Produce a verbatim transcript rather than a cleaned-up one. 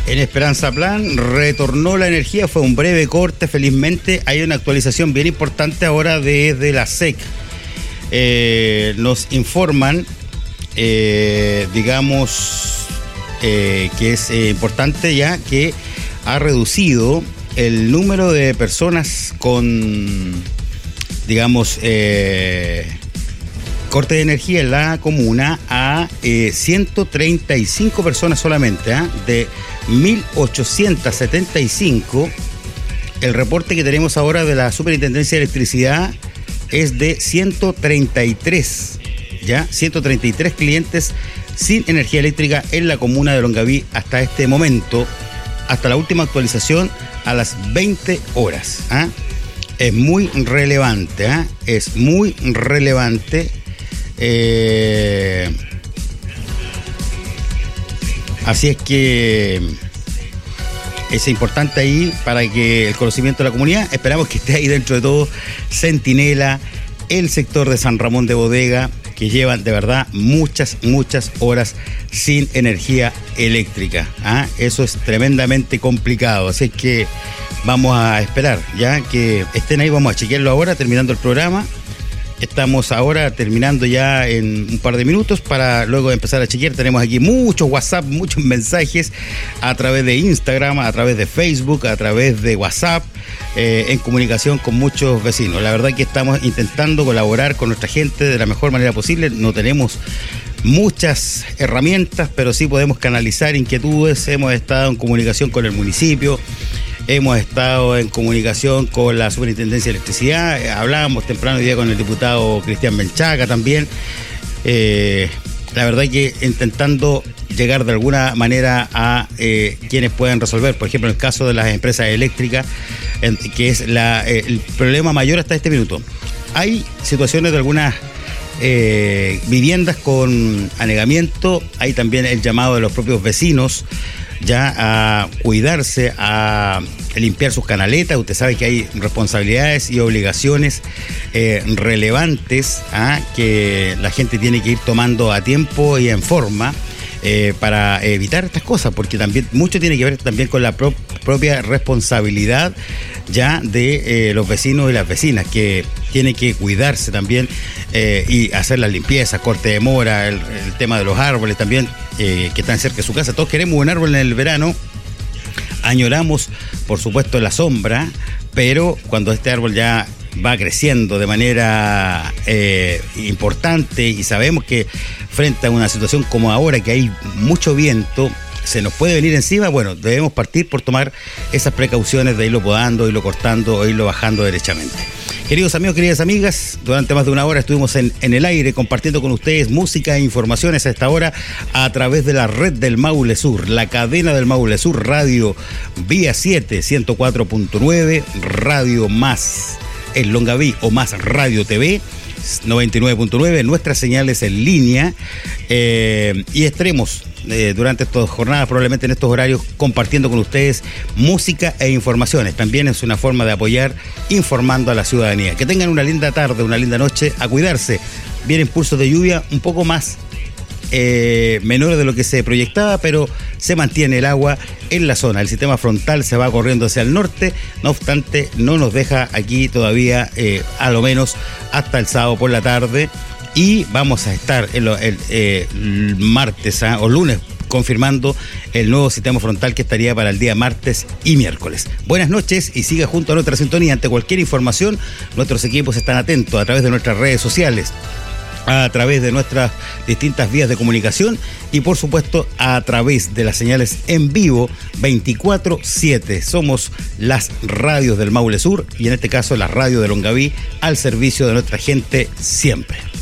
En Esperanza Plan retornó la energía, fue un breve corte, felizmente. Hay una actualización bien importante ahora desde la S E C. Eh, nos informan, eh, digamos, eh, que es eh, importante ya que ha reducido el número de personas con, digamos, eh, corte de energía en la comuna a eh, ciento treinta y cinco personas solamente, ¿eh? De mil ochocientos setenta y cinco. El reporte que tenemos ahora de la Superintendencia de Electricidad es de ciento treinta y tres, ¿ya? ciento treinta y tres clientes sin energía eléctrica en la comuna de Longaví hasta este momento, hasta la última actualización a las veinte horas. ¿eh? Es muy relevante, ¿eh? es muy relevante. Eh, así es que es importante ahí para que el conocimiento de la comunidad. Esperamos que esté ahí dentro de todo Centinela, el sector de San Ramón de Bodega, que llevan de verdad muchas, muchas horas sin energía eléctrica. ¿ah? Eso es tremendamente complicado, así es que vamos a esperar ya que estén ahí. Vamos a chequearlo ahora, terminando el programa. Estamos ahora terminando ya en un par de minutos para luego empezar a chequear. Tenemos aquí muchos WhatsApp, muchos mensajes a través de Instagram, a través de Facebook, a través de WhatsApp, eh, en comunicación con muchos vecinos. La verdad que estamos intentando colaborar con nuestra gente de la mejor manera posible. No tenemos muchas herramientas, pero sí podemos canalizar inquietudes. Hemos estado en comunicación con el municipio. Hemos estado en comunicación con la Superintendencia de Electricidad, eh, hablábamos temprano hoy día con el diputado Cristian Menchaca también. Eh, la verdad que intentando llegar de alguna manera a eh, quienes puedan resolver, por ejemplo, en el caso de las empresas eléctricas, en, que es la, eh, el problema mayor hasta este minuto. Hay situaciones de algunas eh, viviendas con anegamiento, hay también el llamado de los propios vecinos ya a cuidarse, a limpiar sus canaletas. Usted sabe que hay responsabilidades y obligaciones eh, relevantes ¿ah? que la gente tiene que ir tomando a tiempo y en forma eh, para evitar estas cosas, porque también mucho tiene que ver también con la pro- propia responsabilidad ya de eh, los vecinos y las vecinas, que tienen que cuidarse también eh, y hacer las limpiezas, corte de mora, el, el tema de los árboles también eh, que están cerca de su casa. Todos queremos un árbol en el verano, añoramos por supuesto la sombra, pero cuando este árbol ya va creciendo de manera eh, importante y sabemos que frente a una situación como ahora que hay mucho viento, se nos puede venir encima, bueno, debemos partir por tomar esas precauciones de irlo podando, irlo cortando o irlo bajando derechamente. Queridos amigos, queridas amigas, durante más de una hora estuvimos en, en el aire compartiendo con ustedes música e informaciones a esta hora a través de la red del Maule Sur, la cadena del Maule Sur, Radio Vía siete, ciento cuatro punto nueve, Radio Más en Longaví o Más Radio T V, noventa y nueve punto nueve, nuestras señales en línea eh, y estaremos eh, durante estas jornadas, probablemente en estos horarios, compartiendo con ustedes música e informaciones. También es una forma de apoyar informando a la ciudadanía. Que tengan una linda tarde, una linda noche, a cuidarse. Vienen pulsos de lluvia un poco más eh, menores de lo que se proyectaba, pero se mantiene el agua en la zona. El sistema frontal se va corriendo hacia el norte, no obstante no nos deja aquí todavía eh, a lo menos hasta el sábado por la tarde, y vamos a estar el, el, eh, el martes ¿eh? o lunes confirmando el nuevo sistema frontal que estaría para el día martes y miércoles. Buenas noches y siga junto a nuestra sintonía. Ante cualquier información, nuestros equipos están atentos a través de nuestras redes sociales, a través de nuestras distintas vías de comunicación y por supuesto a través de las señales en vivo veinticuatro siete. Somos las radios del Maule Sur y en este caso la radio de Longaví, al servicio de nuestra gente siempre.